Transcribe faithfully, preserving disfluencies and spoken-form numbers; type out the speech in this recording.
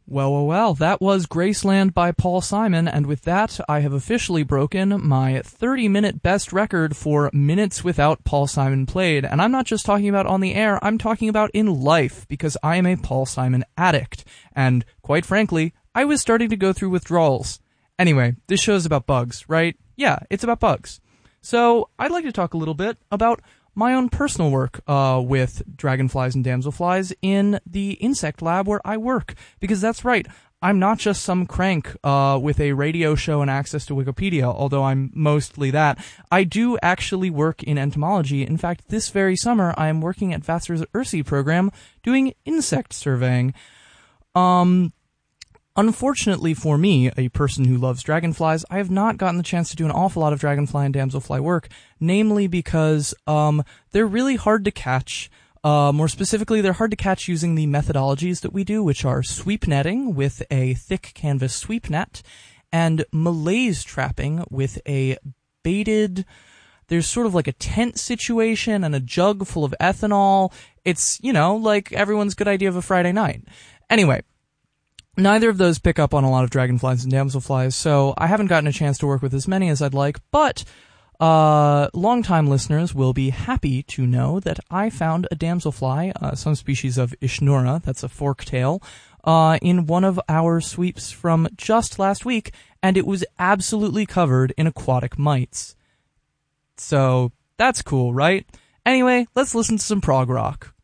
Well, well, well, that was Graceland by Paul Simon, and with that, I have officially broken my thirty-minute best record for minutes without Paul Simon played. And I'm not just talking about on the air, I'm talking about in life, because I am a Paul Simon addict. And, quite frankly, I was starting to go through withdrawals. Anyway, this show's about bugs, right? Yeah, it's about bugs. So, I'd like to talk a little bit about my own personal work uh, with dragonflies and damselflies in the insect lab where I work. Because that's right, I'm not just some crank uh, with a radio show and access to Wikipedia, although I'm mostly that. I do actually work in entomology. In fact, this very summer, I am working at Vassar's U R S I program doing insect surveying. Um... Unfortunately for me, a person who loves dragonflies, I have not gotten the chance to do an awful lot of dragonfly and damselfly work, namely because um, they're really hard to catch. Uh, more specifically, they're hard to catch using the methodologies that we do, which are sweep netting with a thick canvas sweep net, and malaise trapping with a baited... There's sort of like a tent situation and a jug full of ethanol. It's, you know, like everyone's good idea of a Friday night. Anyway, neither of those pick up on a lot of dragonflies and damselflies, so I haven't gotten a chance to work with as many as I'd like, but uh, long-time listeners will be happy to know that I found a damselfly, uh, some species of Ischnura, that's a forktail, uh, in one of our sweeps from just last week, and it was absolutely covered in aquatic mites. So, that's cool, right? Anyway, let's listen to some prog rock.